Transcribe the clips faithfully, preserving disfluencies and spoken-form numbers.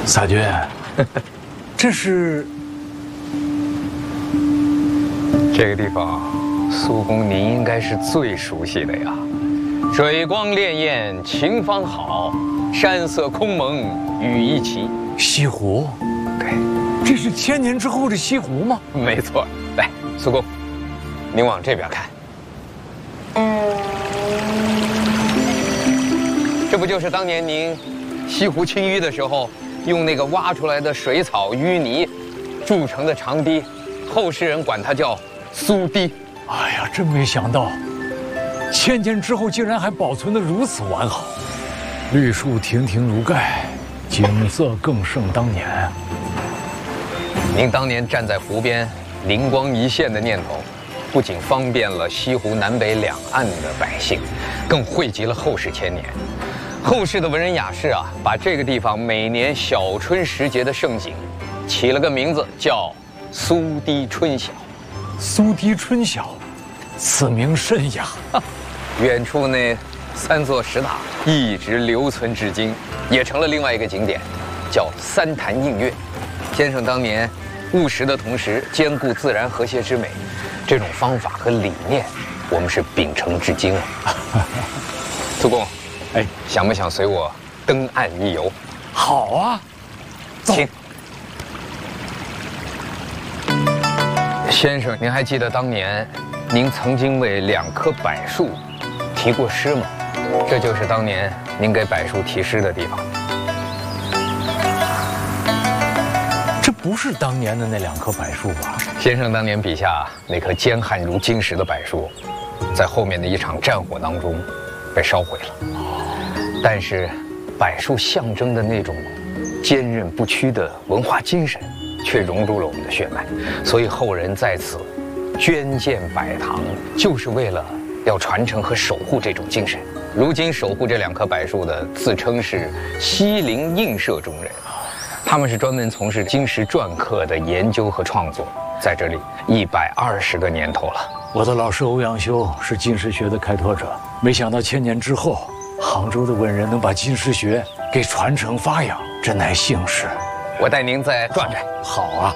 撒君，这是这个地方，苏公您应该是最熟悉的呀。水光潋滟晴方好，山色空蒙雨亦奇。 西湖， 对， 这是千年之后的西湖吗？ 没错。来，苏公，您往这边看，这不就是当年您西湖清淤的时候，用那个挖出来的水草淤泥筑成的长堤，后世人管它叫苏堤。 哎呀，真没想到，千年之后竟然还保存得如此完好，绿树亭亭如盖，景色更胜当年。 您当年站在湖边，灵光一现的念头，不仅方便了西湖南北两岸的百姓，更惠及了后世千年。后世的文人雅士啊，把这个地方每年小春时节的盛景，起了个名字叫苏堤春晓。 苏堤春晓，此名甚雅。 远处那三座石塔一直留存至今，也成了另外一个景点，叫三潭映月。先生当年务实的同时兼顾自然和谐之美，这种方法和理念，我们是秉承至今啊。苏公，哎，想不想随我登岸一游？ 好啊，走。 请。先生，您还记得当年您曾经为两棵柏树题过诗吗？这就是当年您给柏树题诗的地方。 这不是当年的那两棵柏树吧？ 先生当年笔下那棵坚悍如金石的柏树，在后面的一场战火当中被烧毁了。但是，柏树象征的那种坚韧不屈的文化精神，却融入了我们的血脉，所以后人在此捐建柏堂，就是为了要传承和守护这种精神。如今守护这两棵柏树的，自称是西泠印社中人，他们是专门从事金石篆刻的研究和创作，在这里一百二十个年头了。 我的老师欧阳修是金石学的开拓者，没想到千年之后，杭州的文人能把金石学给传承发扬，真乃幸事。 我带您再转转。 好啊。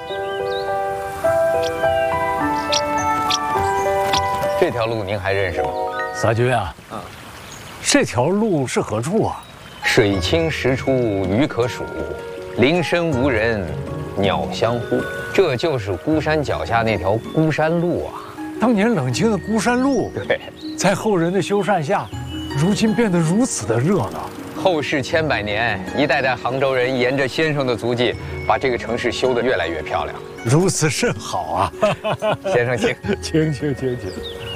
这条路您还认识吗？ 撒君啊，嗯，这条路是何处啊？ 水清石出鱼可数，林深无人鸟相呼。这就是孤山脚下那条孤山路啊。 当年冷清的孤山路， 对， 在后人的修缮下，如今变得如此的热闹。 后世千百年，一代代杭州人沿着先生的足迹，把这个城市修得越来越漂亮。 如此甚好啊！ 先生请， 请请请请。